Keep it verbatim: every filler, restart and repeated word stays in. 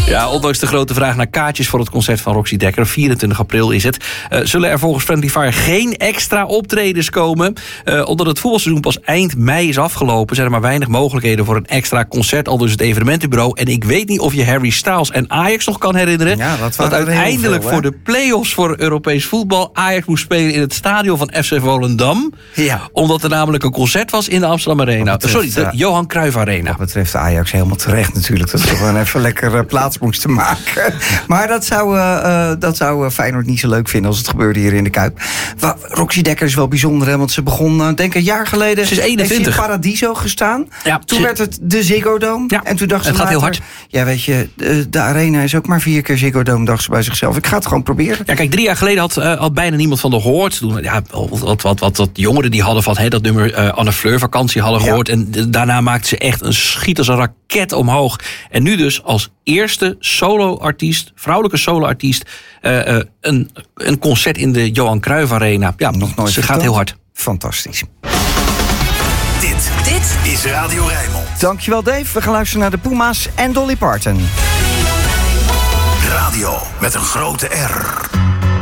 Ja, ondanks de grote vraag naar kaartjes voor het concert van Roxy Dekker, vierentwintig april is het, uh, zullen er volgens Friendly Fire geen extra optredens komen. Uh, omdat het voetbalseizoen pas eind mei is afgelopen, zijn er maar weinig mogelijkheden voor een extra concert, al dus het evenementenbureau. En ik weet niet of je Harry Styles en Ajax nog kan herinneren. Ja, dat dat uiteindelijk veel, voor de play-offs voor Europees voetbal Ajax moest spelen in het stadion van F C Volendam. Ja. Omdat er namelijk een concert was in de Amsterdam Arena. Betreft, Sorry, de Johan Cruijff Arena. Wat betreft Ajax helemaal terecht natuurlijk. Dat ze gewoon even lekker uh, plaats moesten maken. Maar dat zou, uh, uh, dat zou Feyenoord niet zo leuk vinden als het gebeurde hier in de Kuip. Wa- Roxy Dekker is wel bijzonder, hè, want ze begon, uh, denk ik, een jaar geleden. Ze is eenentwintig. Heeft ze in Paradiso gestaan. Ja, toen ze... werd het de Ziggo Dome. Ja, en toen dacht ze het gaat later, heel hard. Ja, weet je, de, de Arena is ook maar vier keer Ziggo Dome, dacht ze bij zichzelf. Ik ga het gewoon proberen. Ja, kijk, drie jaar geleden had, uh, had bijna niemand van de Hoort. Toen, ja, wat, wat, wat, wat jongeren die hadden van hey, dat nummer uh, Anne Fleur vakantie hadden gehoord. Ja. En d- daarna maakte ze echt een schiet als een raket omhoog. En nu dus als eerste solo-artiest, vrouwelijke solo-artiest, uh, uh, een, een concert in de Johan Cruijff Arena. Ja, nog nooit. Ze gaat heel hard. Fantastisch. Dit, dit is Radio Rijnmond. Dankjewel, Dave. We gaan luisteren naar de Puma's en Dolly Parton. Radio met een grote R.